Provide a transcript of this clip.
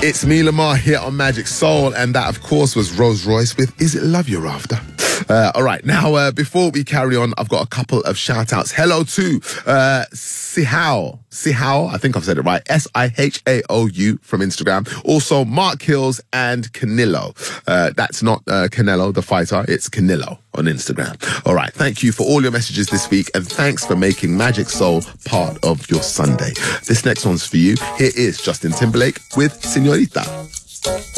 It's me, Lamar, here on Magic Soul, and that, of course, was Rose Royce with Is It Love You're After? All right, now, before we carry on, I've got a couple of shout-outs. Hello to Sihao, I think I've said it right, Sihao from Instagram. Also, Mark Hills and Canelo. That's not Canelo, the fighter, it's Canelo on Instagram. All right, thank you for all your messages this week, and thanks for making Magic Soul part of your Sunday. This next one's for you. Here is Justin Timberlake with Señorita.